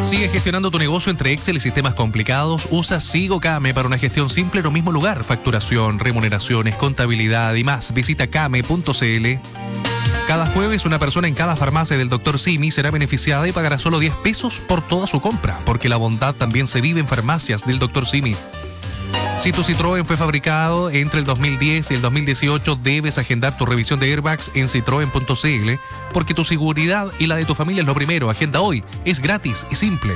Sigue gestionando tu negocio entre Excel y sistemas complicados. Usa Sigo Kame para una gestión simple en un mismo lugar. Facturación, remuneraciones, contabilidad y más. Visita kame.cl. Cada jueves una persona en cada farmacia del Dr. Simi será beneficiada y pagará solo 10 pesos por toda su compra, porque la bondad también se vive en farmacias del Dr. Simi. Si tu Citroën fue fabricado entre el 2010 y el 2018, debes agendar tu revisión de airbags en citroen.cl, porque tu seguridad y la de tu familia es lo primero. Agenda hoy, es gratis y simple.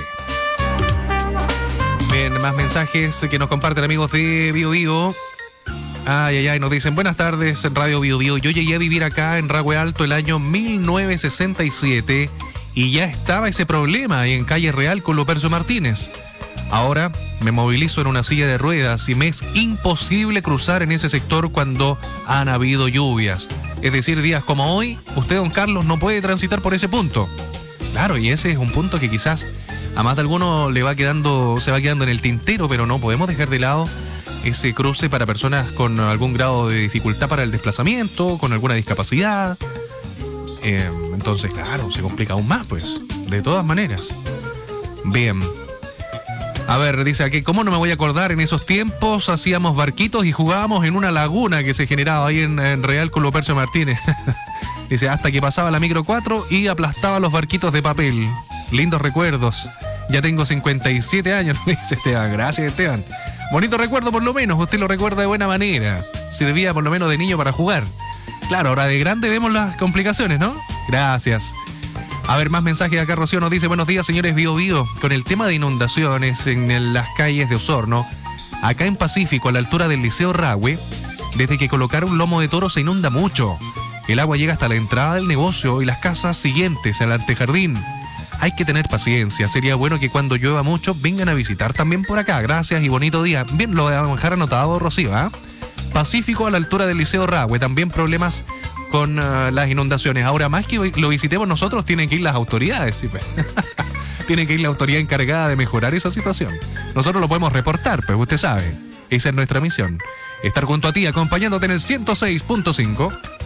Bien, más mensajes que nos comparten amigos de BioBio. Ay, nos dicen, buenas tardes en Radio BioBio. Yo llegué a vivir acá en Rahue Alto el año 1967 y ya estaba ese problema ahí en Calle Real con Lupercio Martínez. Ahora me movilizo en una silla de ruedas y me es imposible cruzar en ese sector cuando han habido lluvias. Es decir, días como hoy, usted, don Carlos, no puede transitar por ese punto. Claro, y ese es un punto que quizás a más de alguno se va quedando en el tintero, pero no podemos dejar de lado ese cruce para personas con algún grado de dificultad para el desplazamiento, con alguna discapacidad. Entonces, claro, se complica aún más, pues, de todas maneras. Bien. A ver, dice aquí, ¿cómo no me voy a acordar? En esos tiempos hacíamos barquitos y jugábamos en una laguna que se generaba ahí en Real con Lupercio Martínez. Dice, hasta que pasaba la micro 4 y aplastaba los barquitos de papel. Lindos recuerdos. Ya tengo 57 años, dice Esteban. Gracias, Esteban. Bonito recuerdo por lo menos, usted lo recuerda de buena manera. Servía por lo menos de niño para jugar. Claro, ahora de grande vemos las complicaciones, ¿no? Gracias. A ver, más mensajes acá. Rocío nos dice, buenos días, señores BioBio. Con el tema de inundaciones en las calles de Osorno, acá en Pacífico, a la altura del Liceo Rahue, desde que colocaron un lomo de toro se inunda mucho. El agua llega hasta la entrada del negocio y las casas siguientes al antejardín. Hay que tener paciencia. Sería bueno que cuando llueva mucho vengan a visitar también por acá. Gracias y bonito día. Bien, lo voy a dejar anotado, Rocío, ¿eh? Pacífico a la altura del Liceo Rahue, también problemas con las inundaciones. Ahora, más que lo visitemos nosotros, tienen que ir las autoridades. ¿Sí? Tienen que ir la autoridad encargada de mejorar esa situación. Nosotros lo podemos reportar, pues usted sabe. Esa es nuestra misión. Estar junto a ti, acompañándote en el 106.5.